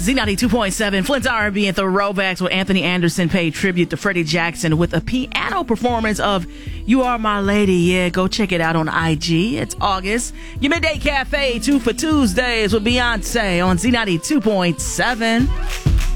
Z92.7, Flint's R&B and Throwbacks, where Anthony Anderson paid tribute to Freddie Jackson with a piano performance of You Are My Lady. Yeah, go check it out on IG. It's August. Your Midday Cafe, 2 for Tuesdays with Beyonce on Z92.7.